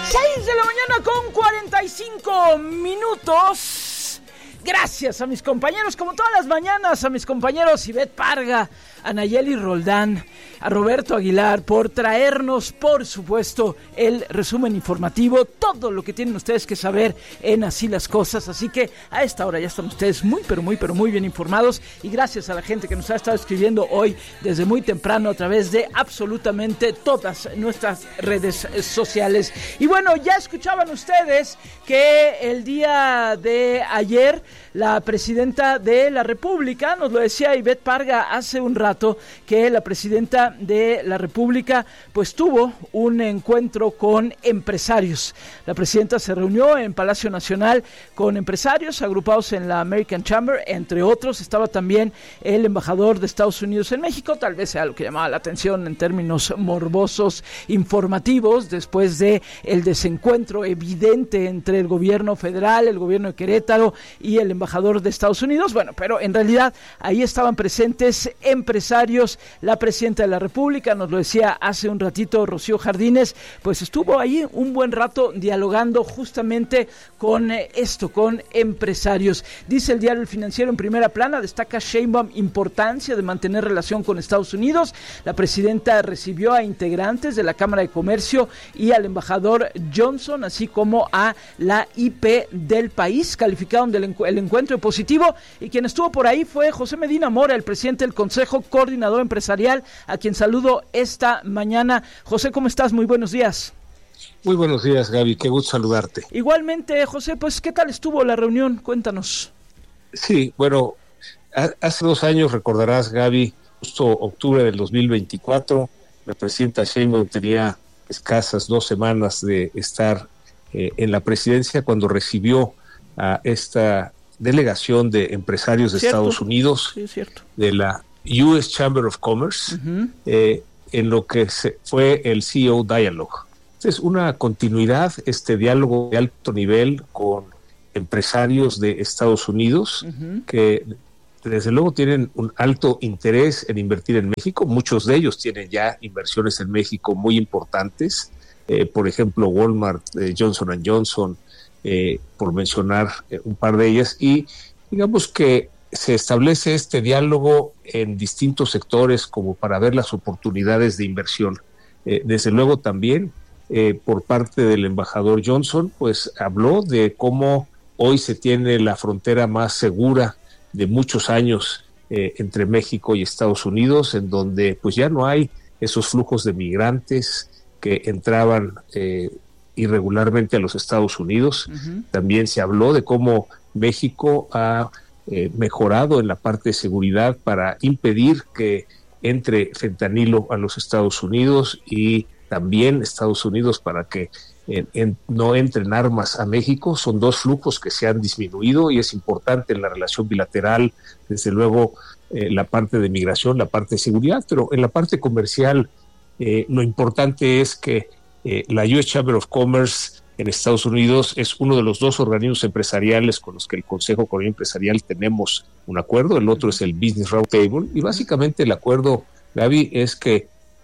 6 de la mañana con 45 minutos. Gracias a mis compañeros, como todas las mañanas, a mis compañeros Ivette Parga, a Nayeli Roldán, a Roberto Aguilar, por traernos, por supuesto, el resumen informativo, todo lo que tienen ustedes que saber en Así las Cosas. Así que a esta hora ya están ustedes muy bien informados, y gracias a la gente que nos ha estado escribiendo hoy desde muy temprano a través de absolutamente todas nuestras redes sociales. Y bueno, ya escuchaban ustedes que el día de ayer la presidenta de la República, nos lo decía Ivette Parga hace un rato, que la presidenta de la República pues tuvo un encuentro con empresarios. La presidenta se reunió en Palacio Nacional con empresarios agrupados en la American Chamber, entre otros estaba también el embajador de Estados Unidos en México, tal vez sea lo que llamaba la atención en términos morbosos informativos, después de el desencuentro evidente entre el gobierno federal, el gobierno de Querétaro y el embajador de Estados Unidos. Bueno, pero en realidad ahí estaban presentes empresarios. La presidenta de la República, nos lo decía hace un ratito Rocío Jardines, pues estuvo ahí un buen rato dialogando justamente con con empresarios. Dice el diario El Financiero en primera plana, destaca Sheinbaum importancia de mantener relación con Estados Unidos. La presidenta recibió a integrantes de la Cámara de Comercio y al embajador Johnson, así como a la IP del país. Calificaron el encuentro positivo, y quien estuvo por ahí fue José Medina Mora, el presidente del Consejo Coordinador Empresarial, a quien saludo esta mañana. José, ¿cómo estás? Muy buenos días. Muy buenos días, Gaby, qué gusto saludarte. Igualmente, José, pues ¿qué tal estuvo la reunión? Cuéntanos. Sí, bueno, hace 2 años, recordarás, Gaby, justo octubre del 2024, la presidenta Sheinbaum tenía escasas 2 semanas de estar en la presidencia cuando recibió a esta delegación de empresarios de Estados Unidos, de la US Chamber of Commerce, en lo que fue el CEO Dialogue. Es una continuidad, este diálogo de alto nivel con empresarios de Estados Unidos, que desde luego tienen un alto interés en invertir en México. Muchos de ellos tienen ya inversiones en México muy importantes, por ejemplo Walmart, Johnson & Johnson, por mencionar un par de ellas, y digamos que se establece este diálogo en distintos sectores como para ver las oportunidades de inversión. Desde luego también por parte del embajador Johnson, pues habló de cómo hoy se tiene la frontera más segura de muchos años entre México y Estados Unidos, en donde pues ya no hay esos flujos de migrantes que entraban irregularmente a los Estados Unidos. También se habló de cómo México ha mejorado en la parte de seguridad para impedir que entre fentanilo a los Estados Unidos, y también Estados Unidos para que no entren armas a México. Son 2 flujos que se han disminuido, y es importante en la relación bilateral, desde luego, la parte de migración, la parte de seguridad, pero en la parte comercial lo importante es que la US Chamber of Commerce en Estados Unidos es uno de los 2 organismos empresariales con los que el Consejo Coordinador Empresarial tenemos un acuerdo. El otro es el Business Roundtable, y básicamente el acuerdo, Gaby, es que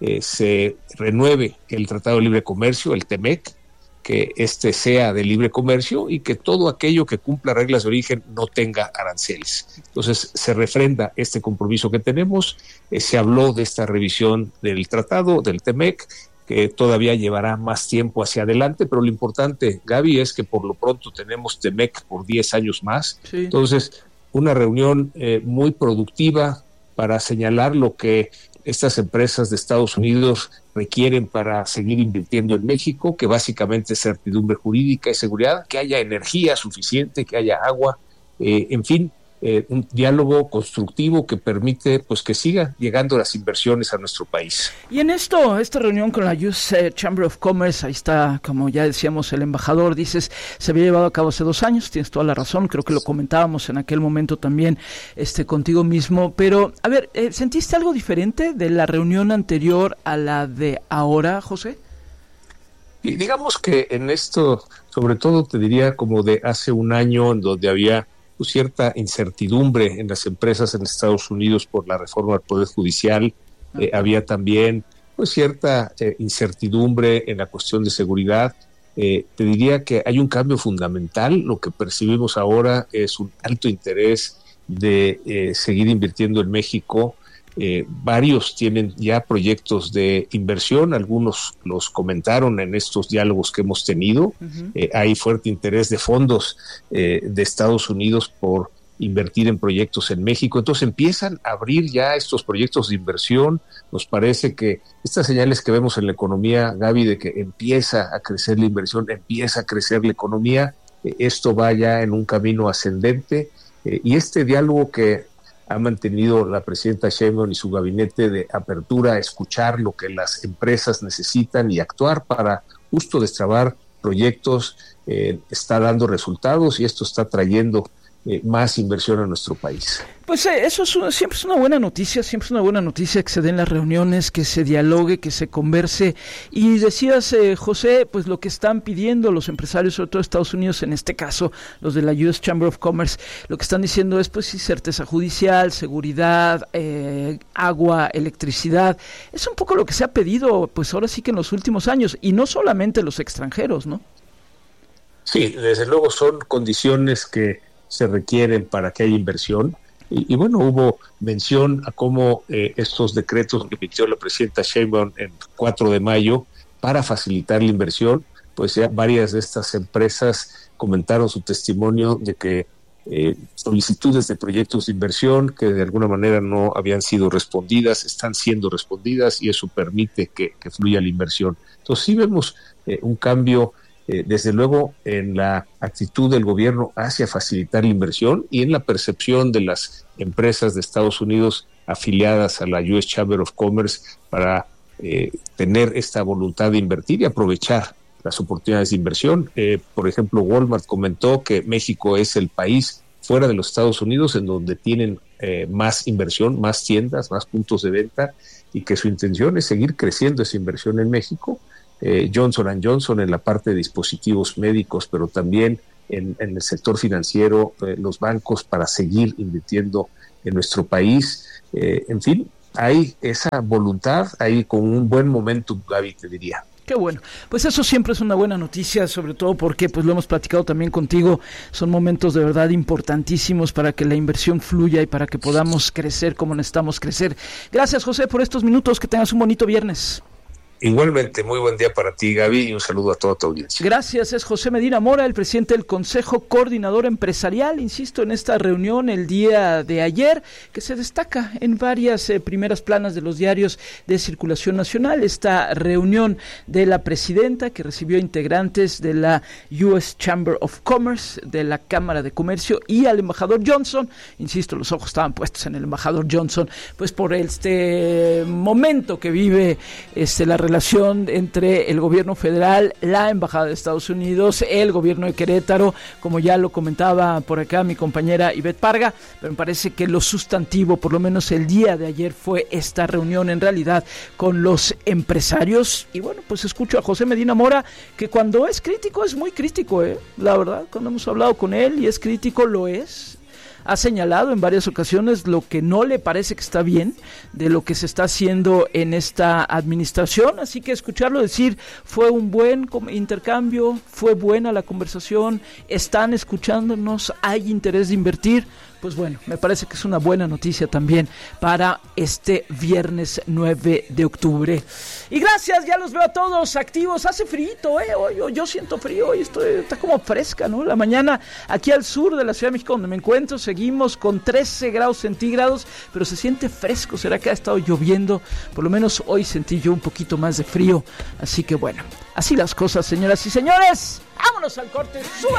se renueve el Tratado de Libre Comercio, el TEMEC, que sea de libre comercio, y que todo aquello que cumpla reglas de origen no tenga aranceles. Entonces se refrenda este compromiso que tenemos. Se habló de esta revisión del tratado, del TEMEC, que todavía llevará más tiempo hacia adelante, pero lo importante, Gaby, es que por lo pronto tenemos TEMEC por 10 años más. Sí. Entonces, una reunión muy productiva para señalar lo que estas empresas de Estados Unidos requieren para seguir invirtiendo en México, que básicamente es certidumbre jurídica y seguridad, que haya energía suficiente, que haya agua, en fin, un diálogo constructivo que permite pues que sigan llegando las inversiones a nuestro país. Y en esta reunión con la US Chamber of Commerce, ahí está, como ya decíamos, el embajador, dices, se había llevado a cabo hace 2 años, tienes toda la razón, creo que lo comentábamos en aquel momento también contigo mismo, pero a ver, ¿sentiste algo diferente de la reunión anterior a la de ahora, José? Y digamos que en esto, sobre todo te diría como de hace 1 año, en donde había cierta incertidumbre en las empresas en Estados Unidos por la reforma del Poder Judicial, había también cierta incertidumbre en la cuestión de seguridad. te diría que hay un cambio fundamental. Lo que percibimos ahora es un alto interés de seguir invirtiendo en México. Varios tienen ya proyectos de inversión, algunos los comentaron en estos diálogos que hemos tenido. Hay fuerte interés de fondos de Estados Unidos por invertir en proyectos en México. Entonces empiezan a abrir ya estos proyectos de inversión. Nos parece que estas señales que vemos en la economía, Gaby, de que empieza a crecer la inversión, empieza a crecer la economía, esto va ya en un camino ascendente, y este diálogo que ha mantenido la presidenta Sheinbaum y su gabinete de apertura a escuchar lo que las empresas necesitan y actuar para justo destrabar proyectos, está dando resultados, y esto está trayendo más inversión a nuestro país. Pues siempre es una buena noticia, siempre es una buena noticia que se den las reuniones, que se dialogue, que se converse. Y decías, José, pues lo que están pidiendo los empresarios, sobre todo de Estados Unidos, en este caso, los de la US Chamber of Commerce, lo que están diciendo es, pues sí, certeza judicial, seguridad, agua, electricidad. Es un poco lo que se ha pedido, pues ahora sí que en los últimos años, y no solamente los extranjeros, ¿no? Sí, desde luego son condiciones que se requieren para que haya inversión. Y bueno, hubo mención a cómo estos decretos que emitió la presidenta Sheinbaum el 4 de mayo para facilitar la inversión, pues ya varias de estas empresas comentaron su testimonio de que solicitudes de proyectos de inversión que de alguna manera no habían sido respondidas, están siendo respondidas, y eso permite que fluya la inversión. Entonces sí vemos un cambio desde luego en la actitud del gobierno hacia facilitar la inversión y en la percepción de las empresas de Estados Unidos afiliadas a la US Chamber of Commerce para tener esta voluntad de invertir y aprovechar las oportunidades de inversión. Por ejemplo, Walmart comentó que México es el país fuera de los Estados Unidos en donde tienen más inversión, más tiendas, más puntos de venta, y que su intención es seguir creciendo esa inversión en México. Johnson & Johnson en la parte de dispositivos médicos, pero también en el sector financiero, los bancos, para seguir invirtiendo en nuestro país. En fin, hay esa voluntad, hay con un buen momento, Gaby, te diría. Qué bueno, pues eso siempre es una buena noticia, sobre todo porque pues lo hemos platicado también contigo, son momentos de verdad importantísimos para que la inversión fluya y para que podamos crecer como necesitamos crecer. Gracias, José, por estos minutos, que tengas un bonito viernes. Igualmente, muy buen día para ti, Gaby, y un saludo a toda tu audiencia. Gracias, es José Medina Mora, el presidente del Consejo Coordinador Empresarial, insisto, en esta reunión el día de ayer, que se destaca en varias primeras planas de los diarios de circulación nacional, esta reunión de la presidenta que recibió integrantes de la US Chamber of Commerce, de la Cámara de Comercio, y al embajador Johnson. Insisto, los ojos estaban puestos en el embajador Johnson, pues por este momento que vive la relación entre el gobierno federal, la embajada de Estados Unidos, el gobierno de Querétaro, como ya lo comentaba por acá mi compañera Ivette Parga, pero me parece que lo sustantivo, por lo menos el día de ayer, fue esta reunión en realidad con los empresarios. Y bueno, pues escucho a José Medina Mora, que cuando es crítico es muy crítico, la verdad, cuando hemos hablado con él y es crítico, lo es. Ha señalado en varias ocasiones lo que no le parece que está bien de lo que se está haciendo en esta administración, así que escucharlo decir fue un buen intercambio, fue buena la conversación, están escuchándonos, hay interés de invertir. Pues bueno, me parece que es una buena noticia también para este viernes 9 de octubre. Y gracias, ya los veo a todos activos. Hace frío, hoy yo siento frío, hoy está como fresca, ¿no? La mañana aquí al sur de la Ciudad de México, donde me encuentro, seguimos con 13 grados centígrados, pero se siente fresco. ¿Será que ha estado lloviendo? Por lo menos hoy sentí yo un poquito más de frío. Así que bueno, así las cosas, señoras y señores. ¡Vámonos al corte! ¡Sube!